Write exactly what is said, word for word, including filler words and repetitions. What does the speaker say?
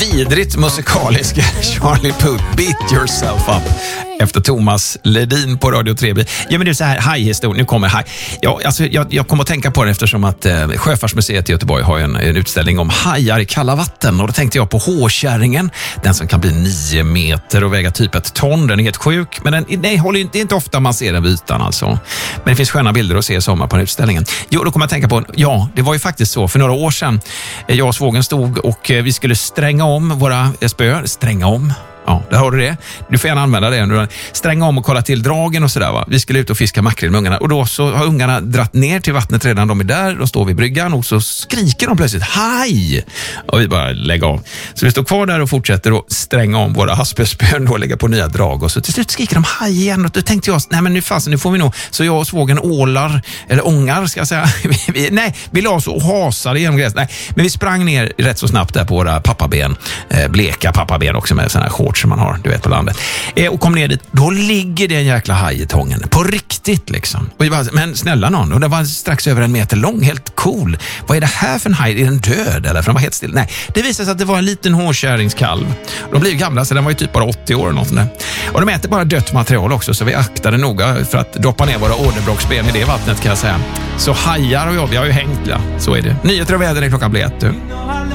vidrigt musikaliska Charlie Puth, Beat Yourself Up, efter Thomas Ledin på Radio tre. Ja, men det är så här, hajhistorien, nu kommer haj. Ja, alltså, jag, jag kommer att tänka på det eftersom att eh, Sjöfartsmuseet i Göteborg har en, en utställning om hajar i kalla vatten, och då tänkte jag på Håkärringen, den som kan bli nio meter och väga typ ett ton. Den är helt sjuk, men den, nej, håller inte, det är inte ofta man ser den vid ytan alltså. Men det finns sköna bilder att se i sommar på den utställningen. Jo, då kommer jag tänka på, ja, det var ju faktiskt så, för några år sedan, jag och svågen stod och eh, vi skulle stränga om våra spöer, stränga om. Ja, där har du det. Du får gärna använda det. Stränga om och kolla till dragen och sådär, va. Vi skulle ut och fiska makrill med ungarna. Och då så har ungarna dratt ner till vattnet redan. De är där, de står vid bryggan och så skriker de plötsligt haj! Och vi bara lägger av. Så vi står kvar där och fortsätter att stränga om våra haspelspön och lägga på nya drag. Och så till slut skriker de haj igen. Och då tänkte jag, nej men nu fast, nu får vi nog. Så jag och svågen ålar, eller ångar ska jag säga. vi, nej, vi la oss och hasade genom gräs. Nej, men vi sprang ner rätt så snabbt där på våra pappaben. Eh, bleka pappaben också med sådana här shorts som man har, du vet, på landet. Eh, och kom ner dit, då ligger det en jäkla haj i tången. På riktigt liksom. Och bara, men snälla någon, och den var strax över en meter lång, helt cool. Vad är det här för en haj? Är den död eller? För den var helt still. Nej, det visade sig att det var en liten hårkärringskalv. De blev gamla, så den var ju typ bara åttio år eller något sånt där. Och de äter bara dött material också, så vi aktade noga för att droppa ner våra åderbråcksben i det vattnet, kan jag säga. Så hajar och jag, vi har ju hängt, ja. Så är det. Nyheter och väder är klockan blivit, du.